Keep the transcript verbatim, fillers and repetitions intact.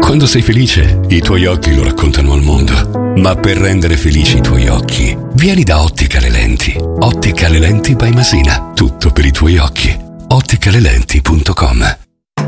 Quando sei felice, i tuoi occhi lo raccontano al mondo. Ma per rendere felici i tuoi occhi, vieni da Ottica Le Lenti. Ottica Le Lenti by Masina. Tutto per i tuoi occhi. ottica le lenti punto com